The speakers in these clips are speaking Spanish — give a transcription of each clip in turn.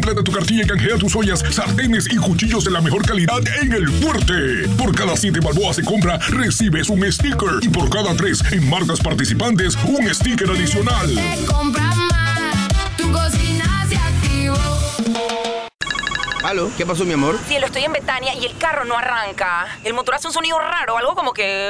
Completa tu cartilla y canjea tus ollas, sartenes y cuchillos de la mejor calidad en El Fuerte. Por cada 7 balboas de compra, recibes un sticker. Y por cada 3 en marcas participantes, un sticker adicional. Te compras más, tu cocina se activó. ¿Aló? ¿Qué pasó, mi amor? Cielo, estoy en Betania y el carro no arranca. El motor hace un sonido raro, algo como que...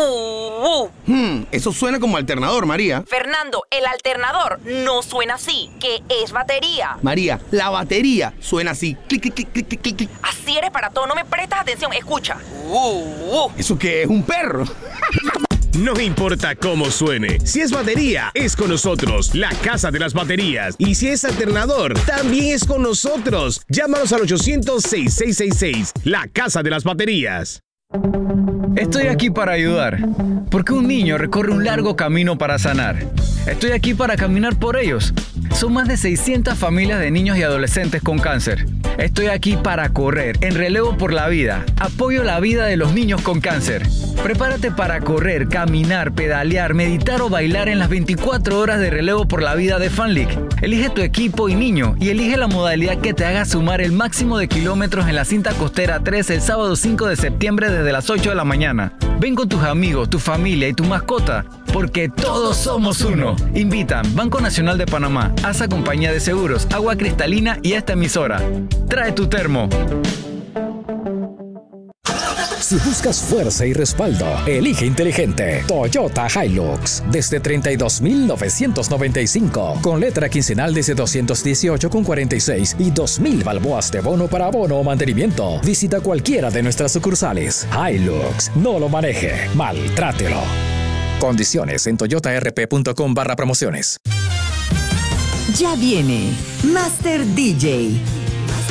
Eso suena como alternador, María. Fernando, el alternador no suena así, que es batería. María, la batería suena así. Clic, clic, clic, clic, clic, clic. Así eres para todo, no me prestas atención, escucha. ¿Eso qué es? ¿Un perro? No importa cómo suene, si es batería, es con nosotros, la Casa de las Baterías. Y si es alternador, también es con nosotros. Llámanos al 800-6666, la Casa de las Baterías. Estoy aquí para ayudar, porque un niño recorre un largo camino para sanar. Estoy aquí para caminar por ellos. Son más de 600 familias de niños y adolescentes con cáncer. Estoy aquí para correr en relevo por la vida. Apoyo la vida de los niños con cáncer. Prepárate para correr, caminar, pedalear, meditar o bailar en las 24 horas de relevo por la vida de FanLeague. Elige tu equipo y niño y elige la modalidad que te haga sumar el máximo de kilómetros en la cinta costera 3 el sábado 5 de septiembre desde las 8 de la mañana. Ven con tus amigos, tu familia y tu mascota, porque todos somos uno. Invitan Banco Nacional de Panamá, ASA Compañía de Seguros, Agua Cristalina y esta emisora. Trae tu termo. Si buscas fuerza y respaldo, elige inteligente. Toyota Hilux, desde 32,995, con letra quincenal desde 218,46 y 2,000 balboas de bono para abono o mantenimiento. Visita cualquiera de nuestras sucursales. Hilux, no lo maneje, maltrátelo. Condiciones en toyotarp.com/promociones. Ya viene Master DJ,